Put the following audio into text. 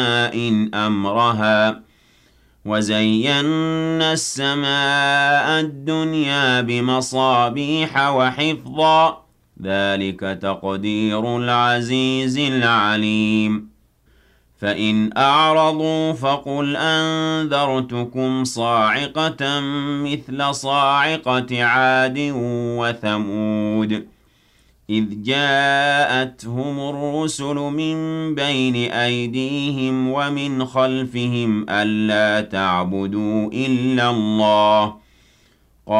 إن أمرها وزينا السماء الدنيا بمصابيح وحفظا ذلك تقدير العزيز العليم فإن أعرضوا فقل أنذرتكم صاعقة مثل صاعقة عاد وثمود إذ جاءتهم الرسل من بين أيديهم ومن خلفهم ألا تعبدوا إلا الله